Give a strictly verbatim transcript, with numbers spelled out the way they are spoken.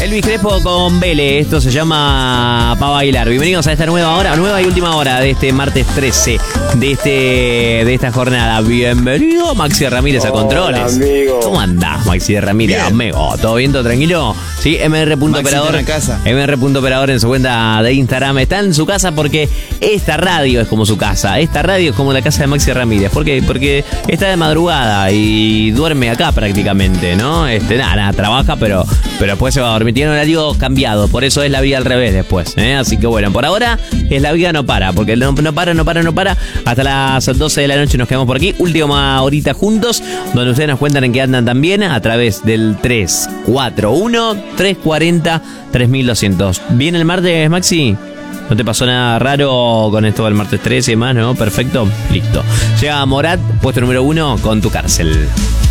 Elvis Crespo con Vélez, esto se llama Pa' Bailar. Bienvenidos a esta nueva hora, nueva y última hora de este martes trece de este de esta jornada. Bienvenido Maxi Ramírez a Controles. Amigo. ¿Cómo andás, Maxi Ramírez? Bien. Amigo, ¿todo bien, todo tranquilo? Sí, M R. Operador. en casa. M R. Operador en su cuenta de Instagram. Está en su casa porque esta radio es como su casa. Esta radio es como la casa de Maxi Ramírez. ¿Por qué? Porque está de madrugada y duerme acá prácticamente, ¿no? Este, nada, nada, trabaja, pero, pero después se va a dormir. Tiene un horario cambiado, por eso es la vida al revés después, ¿eh? Así que bueno, por ahora es la vida no para, porque no, no para, no para, no para. Hasta las doce de la noche nos quedamos por aquí. Última horita juntos, donde ustedes nos cuentan en qué andan también a través del tres cuatro uno, tres cuatro cero, tres mil doscientos. ¿Bien el martes, Maxi? ¿No te pasó nada raro con esto del martes trece y demás, no? Perfecto, listo. Llega Morat, puesto número uno, con Tu Cárcel.